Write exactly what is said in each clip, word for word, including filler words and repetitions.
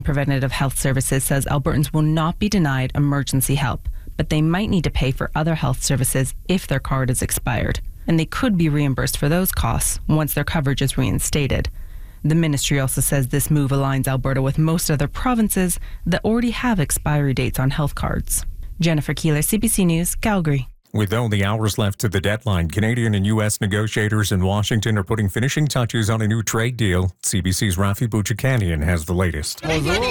Preventative Health Services says Albertans will not be denied emergency help, but they might need to pay for other health services if their card is expired, and they could be reimbursed for those costs once their coverage is reinstated. The ministry also says this move aligns Alberta with most other provinces that already have expiry dates on health cards. Jennifer Keeler, C B C News, Calgary. With only hours left to the deadline, Canadian and U S negotiators in Washington are putting finishing touches on a new trade deal. C B C's Rafi Bouchikanian has the latest.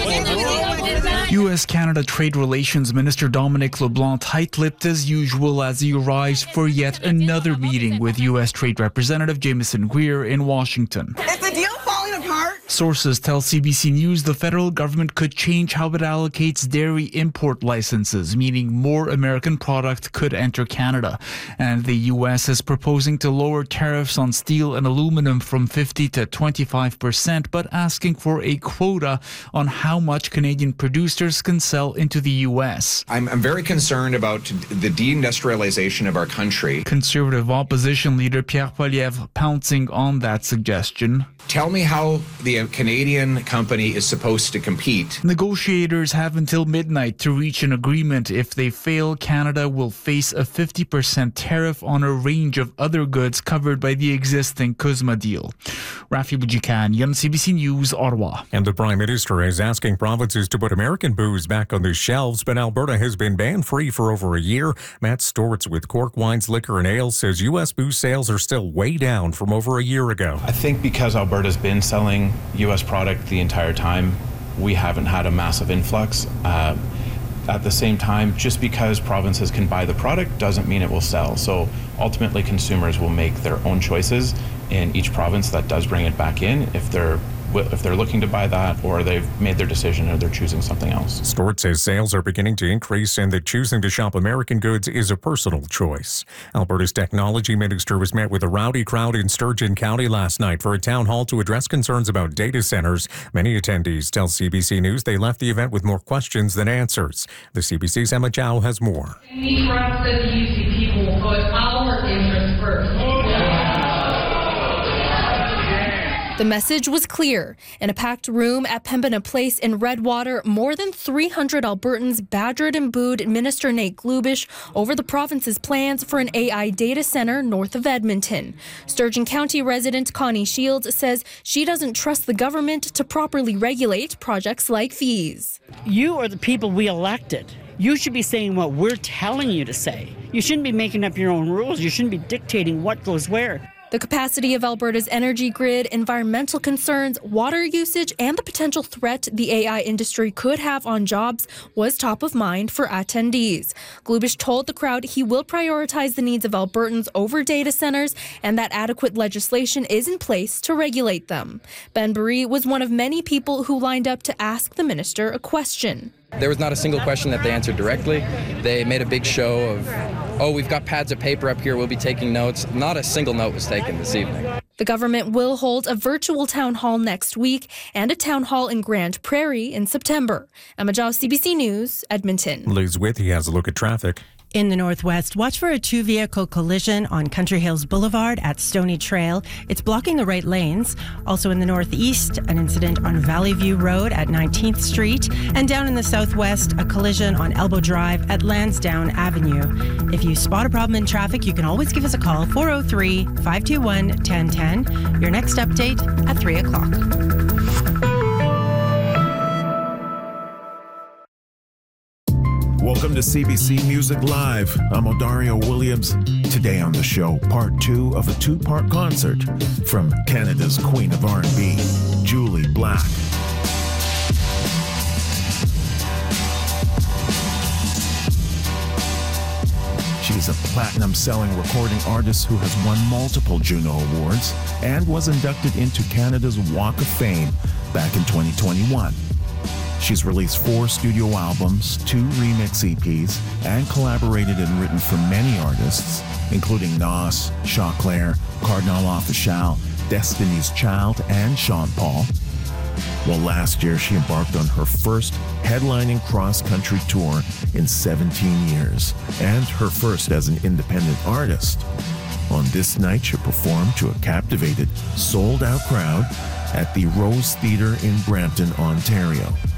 U S-Canada Trade Relations Minister Dominic LeBlanc tight-lipped as usual as he arrives for yet another meeting with U S Trade Representative Jameson Greer in Washington. Is the deal falling apart? Sources tell C B C News the federal government could change how it allocates dairy import licenses, meaning more American product could enter Canada. And the U S is proposing to lower tariffs on steel and aluminum from fifty to twenty-five percent, but asking for a quota on how much Canadian producers can sell into the U S. I'm, I'm very concerned about the deindustrialization of our country. Conservative opposition leader Pierre Poilievre pouncing on that suggestion. Tell me how the Canadian company is supposed to compete. Negotiators have until midnight to reach an agreement. If they fail, Canada will face a fifty percent tariff on a range of other goods covered by the existing CUSMA deal. Rafi Bouchikanian, C B C News, Ottawa. And the Prime Minister is asking provinces to put American booze back on the shelves, but Alberta has been ban-free for over a year. Matt Stortz with Cork Wines, Liquor and Ale says U S booze sales are still way down from over a year ago. I think because Alberta's been selling U S product the entire time, we haven't had a massive influx. Uh, at the same time, just because provinces can buy the product doesn't mean it will sell. So ultimately, consumers will make their own choices in each province that does bring it back in if they're if they're looking to buy that, or they've made their decision, or they're choosing something else. Stortz says sales are beginning to increase and that choosing to shop American goods is a personal choice. Alberta's technology minister was met with a rowdy crowd in Sturgeon County last night for a town hall to address concerns about data centers. Many attendees tell C B C News they left the event with more questions than answers. The C B C's Emma Chow has more. We trust that the U C people will put our interests first. The message was clear. In a packed room at Pembina Place in Redwater, more than three hundred Albertans badgered and booed Minister Nate Glubish over the province's plans for an A I data center north of Edmonton. Sturgeon County resident Connie Shields says she doesn't trust the government to properly regulate projects like these. You are the people we elected. You should be saying what we're telling you to say. You shouldn't be making up your own rules. You shouldn't be dictating what goes where. The capacity of Alberta's energy grid, environmental concerns, water usage, and the potential threat the A I industry could have on jobs was top of mind for attendees. Glubish told the crowd he will prioritize the needs of Albertans over data centers and that adequate legislation is in place to regulate them. Ben Barry was one of many people who lined up to ask the minister a question. There was not a single question that they answered directly. They made a big show of, oh, we've got pads of paper up here, we'll be taking notes. Not a single note was taken this evening. The government will hold a virtual town hall next week and a town hall in Grand Prairie in September. Emma Jow, C B C News, Edmonton. Liz Withy has a look at traffic. In the Northwest, watch for a two-vehicle collision on Country Hills Boulevard at Stony Trail. It's blocking the right lanes. Also in the Northeast, an incident on Valley View Road at nineteenth Street. And down in the Southwest, a collision on Elbow Drive at Lansdowne Avenue. If you spot a problem in traffic, you can always give us a call, four oh three, five two one, one oh one oh. Your next update at three o'clock. Welcome to C B C Music Live. I'm Odario Williams. Today on the show, part two of a two-part concert from Canada's Queen of R and B, Julie Black. She is a platinum-selling recording artist who has won multiple Juno Awards and was inducted into Canada's Walk of Fame back in twenty twenty-one. She's released four studio albums, two remix E Ps, and collaborated and written for many artists, including Nas, Choclair, Cardinal Offishall, Destiny's Child, and Sean Paul. Well, last year she embarked on her first headlining cross-country tour in seventeen years, and her first as an independent artist. On this night, she performed to a captivated, sold-out crowd at the Rose Theatre in Brampton, Ontario.